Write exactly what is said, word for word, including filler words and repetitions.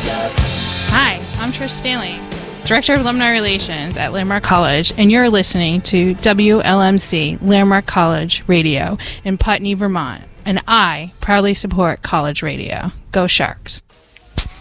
Hi, I'm Trish Stanley, Director of Alumni Relations at Landmark College, and you're listening to W L M C Landmark College Radio in Putney, Vermont. And I proudly support college radio. Go Sharks.